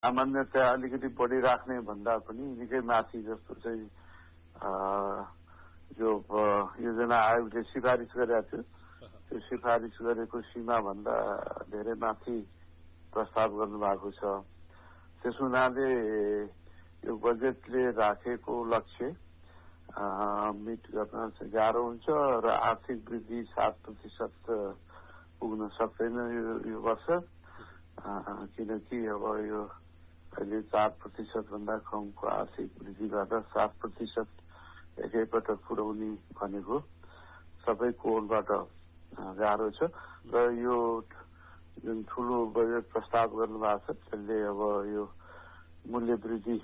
सामान्यतया अलिकति बढी राख्ने भन्दा पनि निकै माथि जस्तो चाहिँ जो योजना आयोगले सिफारिस गरेका थियो त्यो सिफारिस गरेको सीमा भन्दा धेरै माथि प्रस्ताव गर्नुभएको छ। त्यस हुनाले यो बजेटले राखेको लक्ष्य मिट गर्न चाहिँ गाह्रो हुन्छ र आर्थिक वृद्धि 7% पुग्न सक्दैन यो वर्ष, किनकि अब यो अहिले 4% भन्दा कमको आर्थिक वृद्धि गर्दा 7% एकैपटक पुर्याउने भनेको सबै कोणबाट गाह्रो छ। र यो जुन ठूलो बजेट प्रस्ताव गर्नुभएको छ त्यसले अब यो मूल्य वृद्धि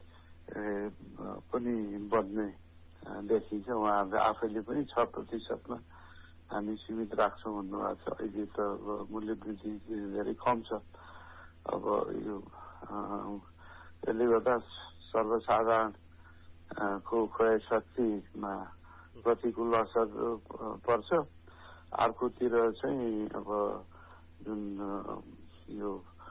पनि बढ्ने देखिन्छ। उहाँहरूले आफैले पनि 6% मा हामी सीमित राख्छौँ भन्नुभएको छ। अहिले त मूल्य वृद्धि धेरै कम छ। अब यो यसले गर्दा सर्वसाधारण को क्रय शक्तिमा प्रतिकूल असर पर्छ। अर्कोतिर चाहिँ अब जुन यो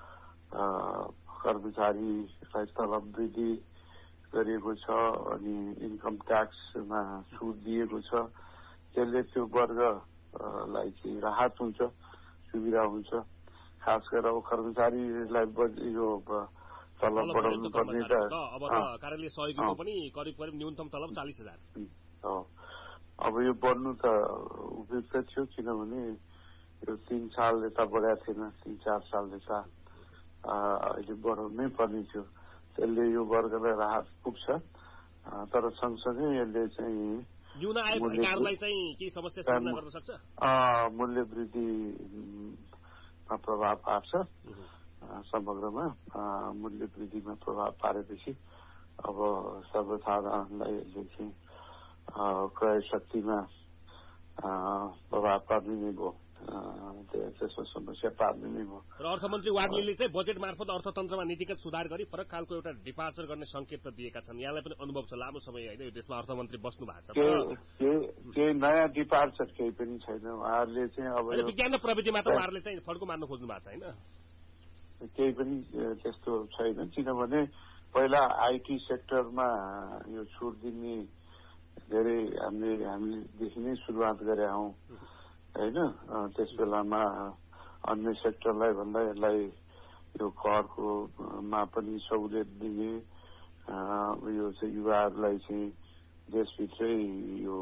कर्मचारीलाई तलब वृद्धि गरिएको छ अनि इन्कम ट्याक्समा छुट दिएको छ, त्यसले त्यो वर्गलाई चाहिँ राहत हुन्छ, सुविधा हुन्छ। खास गरेर अब कर्मचारीलाई यो तलब बढाउनु पर्ने त अब त कार्यालय सहयोगीको पनि करिब न्यूनतम तलब 40,000 हो। अब यो बढ्नु त उपयुक्त थियो, किनभने यो 3 सालले त बढाएको थिएन, 3-4 सालले त अहिले बढाउनै पर्ने थियो। त्यसले यो वर्गलाई राहत पुग्छ। तर सँगसँगै यसले चाहिँ मूल्य वृद्धिमा प्रभाव पार्छ। समग्रमा मूल्य वृद्धिमा प्रभाव पारेपछि अब सर्वसाधारणलाई यसले चाहिँ क्रय शक्तिमा प्रभाव पार्ने नै भयो, त्यसको समस्या पार्ने नै भयो। र अर्थमन्त्री वाग्लेले चाहिँ बजेट मार्फत अर्थतन्त्रमा नीतिगत सुधार गरी फरक खालको एउटा डिपार्चर गर्ने संकेत त दिएका छन्। यहाँलाई पनि अनुभव छ, लामो समय होइन यो देशमा अर्थमन्त्री बस्नु भएको छ। केही नयाँ डिपार्चर केही पनि छैन। उहाँहरूले चाहिँ अब विज्ञान र प्रविधि मात्र उहाँहरूले चाहिँ फड्को मार्नु खोज्नु भएको छ होइन, केही पनि त्यस्तो छैन। किनभने पहिला आईटी सेक्टरमा यो छुट दिने धेरै हामीदेखि नै सुरुवात गरे हौं होइन। त्यस बेलामा अन्य सेक्टरलाई भन्दा यसलाई यो करको मा पनि सहुलियत दिने, यो चाहिँ युवाहरूलाई चाहिँ देशभित्रै यो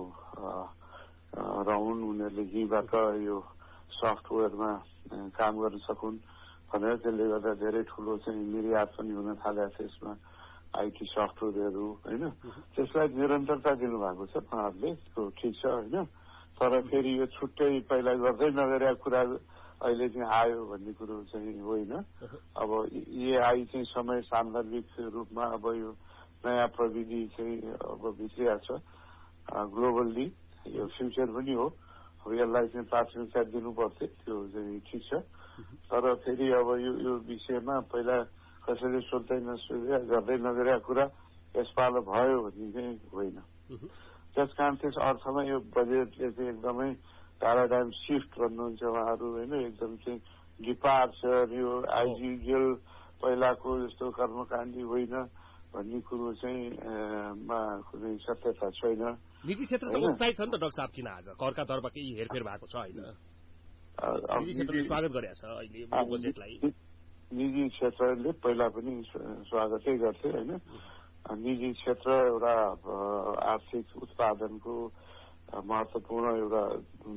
रहन उनीहरूले यहीँबाट यो सफ्टवेयरमा काम गर्न सकुन् भनेर, त्यसले गर्दा धेरै ठूलो चाहिँ निर्यात पनि हुन थालेको छ यसमा आईटी सफ्टवेयरहरू होइन। त्यसलाई निरन्तरता दिनुभएको छ उहाँहरूले, त्यो ठिक छ होइन। तर फेरि यो छुट्टै पहिला गर्दै नगरेका कुरा अहिले चाहिँ आयो भन्ने कुरो चाहिँ होइन। अब एआई चाहिँ समय सान्दर्भिक रूपमा अब यो नयाँ प्रविधि चाहिँ अब भित्रिया छ ग्लोबल्ली, यो फ्युचर पनि हो। अब यसलाई चाहिँ प्राथमिकता दिनुपर्थ्यो, त्यो चाहिँ ठिक छ। तर फेरि अब यो विषयमा पहिला कसैले सोध्दै नसोधे गर्दै नगरेका कुरा यसपालो भयो भन्ने चाहिँ होइन। त्यसकारण त्यस अर्थमा यो बजेटले चाहिँ एकदमै प्याराडाइम शिफ्ट भन्नुहुन्छ उहाँहरू होइन। एकदम चाहिँ डिपार्चर, यो एज युजुअल पहिलाको जस्तो कर्मकाण्डी होइन भन्ने कुरो चाहिँ मा कुनै सत्यता छैन। निजी क्षेत्र त उत्साहित छ नि त डाक्टर साहब, किन आज करका दरमा केही हेरफेर भएको छ होइन? निजी क्षेत्रले स्वागत गरेको छ अहिले बजेटलाई। निजी क्षेत्रले पहिला पनि स्वागतै गर्थे होइन। निजी क्षेत्र एउटा आर्थिक उत्पादनको महत्वपूर्ण एउटा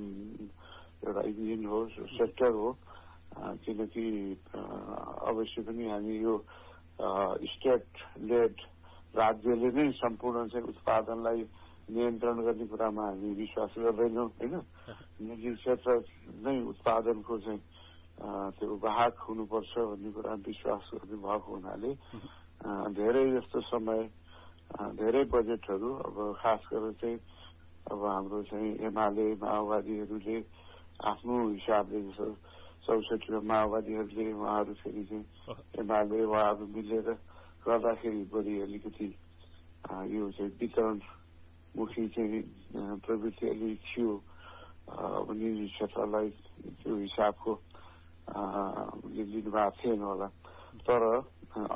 इन्जिन हो, सेक्टर हो। किनकि अवश्य पनि हामी यो स्टेट लेड राज्यले नै सम्पूर्ण चाहिँ उत्पादनलाई नियन्त्रण गर्ने कुरामा हामी विश्वास गर्दैनौँ होइन। निजी क्षेत्र नै उत्पादनको चाहिँ त्यो वाहक हुनुपर्छ भन्ने कुरा विश्वास गर्नु भएको हुनाले धेरै जस्तो समय धेरै बजेटहरू अब खास गरेर चाहिँ अब हाम्रो चाहिँ एमाले माओवादीहरूले आफ्नो हिसाबले जस्तो 64 माओवादीहरूले उहाँहरू फेरि चाहिँ एमाले उहाँहरू मिलेर गर्दाखेरि बढी अलिकति यो चाहिँ वितरणमुखी चाहिँ प्रवृत्ति अलिक थियो। अब निजी क्षेत्रलाई त्यो हिसाबको लिनु भएको थिएन होला। तर